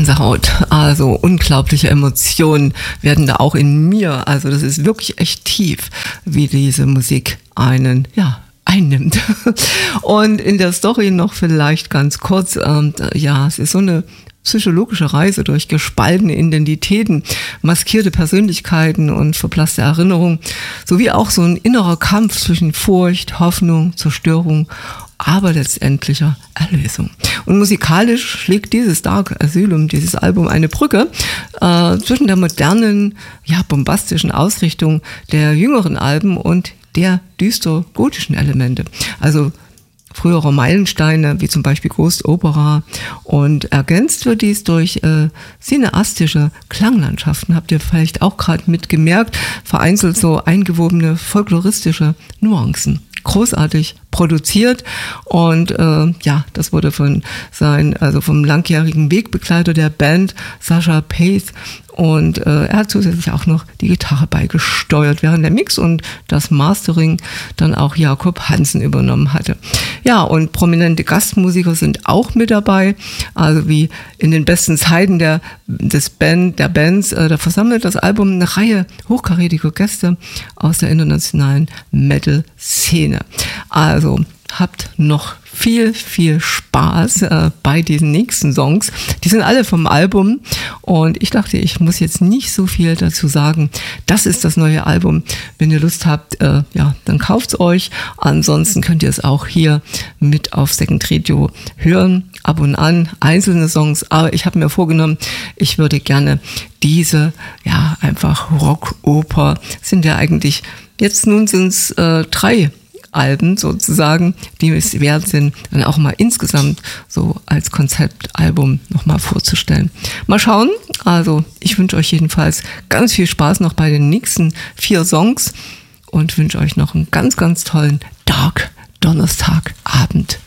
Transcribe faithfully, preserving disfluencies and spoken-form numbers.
Gänsehaut, also unglaubliche Emotionen werden da auch in mir, also das ist wirklich echt tief, wie diese Musik einen, ja, einnimmt. Und in der Story noch vielleicht ganz kurz, ähm, ja, es ist so eine psychologische Reise durch gespaltene Identitäten, maskierte Persönlichkeiten und verblasste Erinnerungen, sowie auch so ein innerer Kampf zwischen Furcht, Hoffnung, Zerstörung, aber letztendlicher Erlösung. Und musikalisch schlägt dieses Dark Asylum, dieses Album, eine Brücke äh, zwischen der modernen, ja, bombastischen Ausrichtung der jüngeren Alben und der düster-gotischen Elemente. Also frühere Meilensteine, wie zum Beispiel Ghost Opera, und ergänzt wird dies durch äh, cineastische Klanglandschaften, habt ihr vielleicht auch gerade mitgemerkt, vereinzelt so eingewobene folkloristische Nuancen. Großartig produziert und äh, ja, das wurde von sein, also vom langjährigen Wegbegleiter der Band, Sascha Pace, und äh, er hat zusätzlich auch noch die Gitarre beigesteuert, während der Mix und das Mastering dann auch Jakob Hansen übernommen hatte. Ja, und prominente Gastmusiker sind auch mit dabei, also wie in den besten Zeiten der, des Band, der Bands, äh, da versammelt das Album eine Reihe hochkarätiger Gäste aus der internationalen Metal-Szene. Also habt noch viel, viel Spaß äh, bei diesen nächsten Songs. Die sind alle vom Album und ich dachte, ich muss jetzt nicht so viel dazu sagen. Das ist das neue Album. Wenn ihr Lust habt, äh, ja, dann kauft's euch. Ansonsten könnt ihr es auch hier mit auf Second Radio hören, ab und an, einzelne Songs. Aber ich habe mir vorgenommen, ich würde gerne diese, ja, einfach Rock-Oper, sind ja eigentlich, jetzt nun sind es äh, drei Alben sozusagen, die es wert sind, dann auch mal insgesamt so als Konzeptalbum nochmal vorzustellen. Mal schauen, also ich wünsche euch jedenfalls ganz viel Spaß noch bei den nächsten vier Songs und wünsche euch noch einen ganz, ganz tollen Dark Donnerstagabend.